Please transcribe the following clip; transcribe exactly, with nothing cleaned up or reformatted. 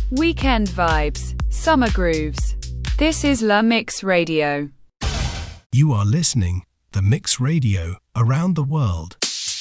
weekend vibes, summer grooves. This is La Mix Radio. You are listening The Mix Radio around the world.